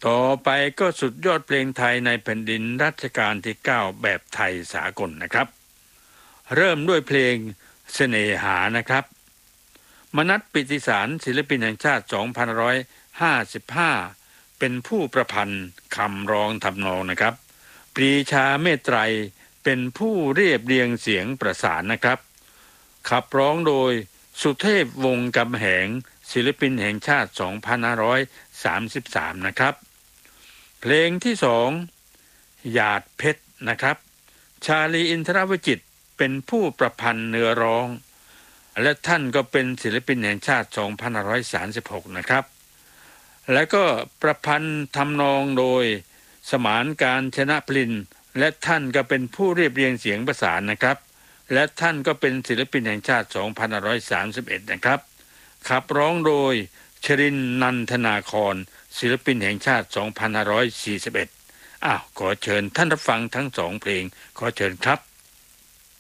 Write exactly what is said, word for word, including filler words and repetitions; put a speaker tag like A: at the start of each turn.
A: ต่อไปก็สุดยอดเพลงไทยในแผ่นดินรัชกาลที่เก้าแบบไทยสากลนะครับเริ่มด้วยเพลงเสน่หานะครับมนัส ปิติสารศิลปินแห่งชาติสองพันห้าร้อยห้าสิบห้าเป็นผู้ประพันธ์คำร้องทำนองนะครับปรีชาเมตไตรเป็นผู้เรียบเรียงเสียงประสานนะครับขับร้องโดยสุเทพวงศ์กำแหงศิลปินแห่งชาติสองพันห้าร้อยสามสิบสามนะครับเพลงที่สองหยาดเพชรนะครับชาลีอินทรวิจิตรเป็นผู้ประพันธ์เนื้อร้องและท่านก็เป็นศิลปินแห่งชาติสองพันห้าร้อยสามสิบหกนะครับและก็ประพันธ์ทำนองโดยสมานการชนะพลินและท่านก็เป็นผู้เรียบเรียงเสียงประสานนะครับและท่านก็เป็นศิลปินแห่งชาติสองพันห้าร้อยสามสิบเอ็ดนะครับขับร้องโดยชรินทร์นันทนาครศิลปินแห่งชาติสองพันห้าร้อยสี่สิบเอ็ดอ้าวขอเชิญท่านรับฟังทั้งสองเพลงขอเชิญครับ